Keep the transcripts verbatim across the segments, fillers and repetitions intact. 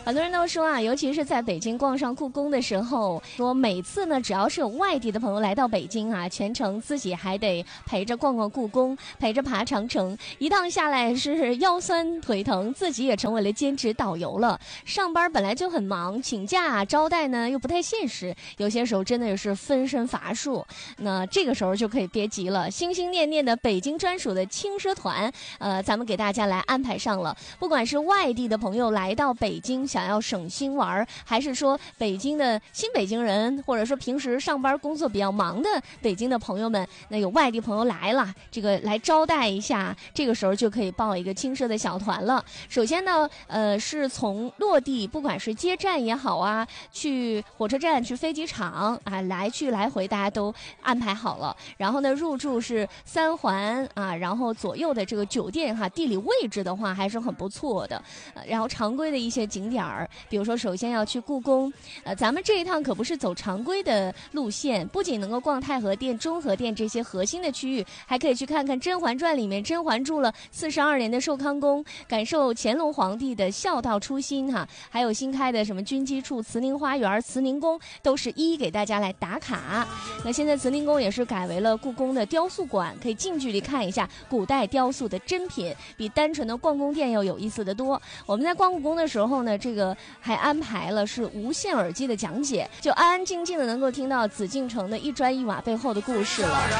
很多人都说啊，尤其是在北京逛上故宫的时候，说每次呢，只要是有外地的朋友来到北京啊，全程自己还得陪着逛逛故宫，陪着爬长城，一趟下来是腰酸腿疼，自己也成为了兼职导游了。上班本来就很忙，请假招待呢又不太现实，有些时候真的是分身乏术。那这个时候就可以别急了，心心念念的北京专属的轻奢团，呃，咱们给大家来安排上了。不管是外地的朋友来到北京想要省心玩，还是说北京的新北京人，或者说平时上班工作比较忙的北京的朋友们，那有外地朋友来了，这个来招待一下，这个时候就可以报一个轻奢的小团了。首先呢，呃，是从落地，不管是接站也好啊，去火车站、去飞机场啊，来去来回大家都安排好了。然后呢，入住是三环啊，然后左右的这个酒店哈，地理位置的话还是很不错的。呃、然后常规的一些景点儿，比如说首先要去故宫，呃，咱们这一趟可不是走常规的路线，不仅能够逛太和殿、中和殿这些核心的区域，还可以去看看《甄嬛传》里面甄嬛住了四十二年的寿康宫，感受乾隆皇帝的孝道初心哈，还有新开的什么军机处、慈宁花园、慈宁宫，都是一一给大家来打卡。那现在慈宁宫也是改为了故宫的雕塑馆，可以近距离看一下古代雕塑的珍品，比单纯的逛宫殿要有意思的多。我们在逛故宫的时候呢，这个还安排了是无线耳机的讲解，就安安静静的能够听到紫禁城的一砖一瓦背后的故事了。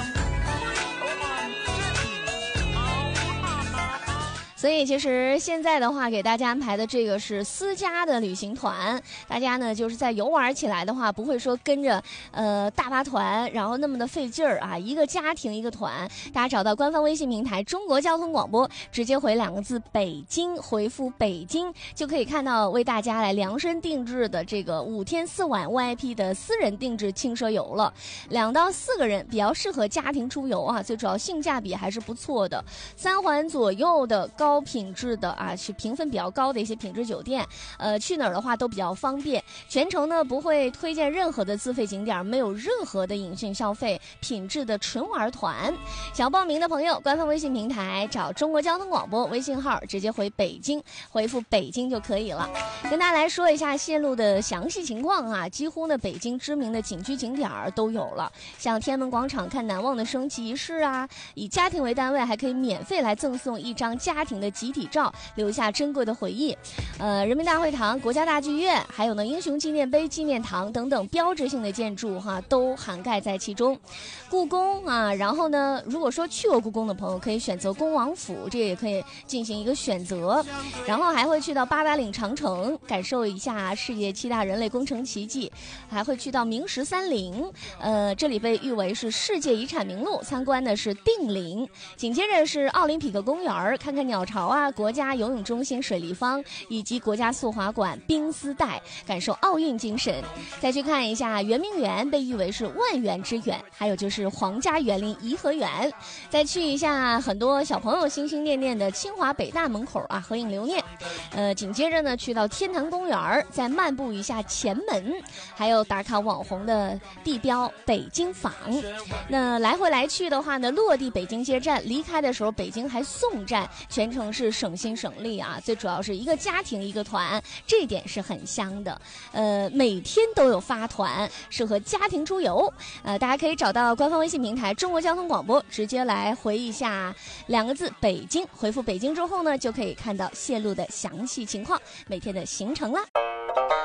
所以其实现在的话给大家安排的这个是私家的旅行团，大家呢就是在游玩起来的话不会说跟着呃大巴团然后那么的费劲儿啊，一个家庭一个团，大家找到官方微信平台中国交通广播，直接回两个字北京，回复北京就可以看到为大家来量身定制的这个五天四晚 V I P 的私人定制轻奢游了。两到四个人比较适合家庭出游啊，最主要性价比还是不错的，三环左右的高高品质的啊，是评分比较高的一些品质酒店，呃，去哪儿的话都比较方便。全程呢不会推荐任何的自费景点，没有任何的隐性消费，品质的纯玩团。想报名的朋友，官方微信平台找中国交通广播微信号，直接回北京，回复北京就可以了。跟大家来说一下线路的详细情况啊，几乎呢北京知名的景区景点都有了，像天安门广场看难忘的升旗仪式啊，以家庭为单位还可以免费来赠送一张家庭的集体照，留下珍贵的回忆。呃，人民大会堂、国家大剧院，还有呢英雄纪念碑、纪念堂等等标志性的建筑哈，都涵盖在其中。故宫啊，然后呢，如果说去过故宫的朋友，可以选择恭王府，这也可以进行一个选择。然后还会去到八达岭长城，感受一下世界七大人类工程奇迹，还会去到明十三陵，呃，这里被誉为是世界遗产名录，参观的是定陵。紧接着是奥林匹克公园，看看鸟巢啊，国家游泳中心水立方，以及国家速滑馆冰丝带，感受奥运精神。再去看一下圆明园，被誉为是万园之园，还有就是皇家园林颐和园。再去一下很多小朋友心心念念的清华北大门口啊，合影留念。呃，紧接着呢，去到天坛公园，再漫步一下前门，还有打卡网红的地标北京坊。那来回来去的话呢，落地北京接站，离开的时候北京还送站，全程是省心省力啊。最主要是一个家庭一个团，这一点是很香的。呃，每天都有发团，适合家庭出游。呃，大家可以找到官方微信平台中国交通广播，直接来回一下两个字北京，回复北京之后呢，就可以看到线路的详细情况，每天的行程了。